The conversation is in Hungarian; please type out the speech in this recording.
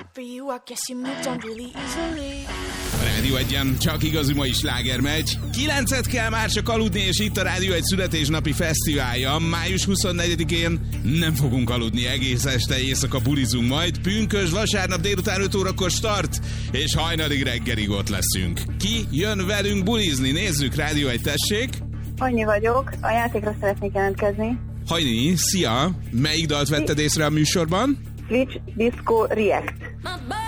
A Rádió Egyen csak igazi mai sláger megy. 9-et kell már csak aludni, és itt a Rádió Egy születésnapi fesztiválja. Május 24-én nem fogunk aludni, egész este éjszaka bulizunk majd. Pünkösd vasárnap délután 5 órakor start, és hajnalig reggelig ott leszünk. Ki jön velünk bulizni? Nézzük, Rádió Egy, tessék! Hajni vagyok, a játékra szeretnék jelentkezni. Hajni, szia! Melyik dalt vetted észre a műsorban? Switch Disco React.